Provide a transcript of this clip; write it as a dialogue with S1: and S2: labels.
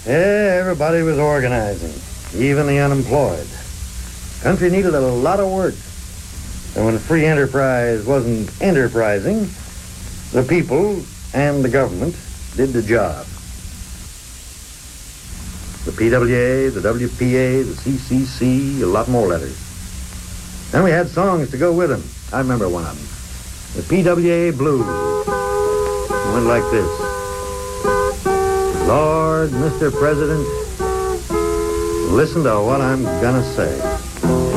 S1: Yeah, everybody was organizing, even the unemployed. Country needed a lot of work. And when free enterprise wasn't enterprising, the people and the government did the job. The PWA, the WPA, the CCC, a lot more letters. Then we had songs to go with them. I remember one of them. The PWA Blues. It went like this. Lord, Mr. President, listen to what I'm gonna say.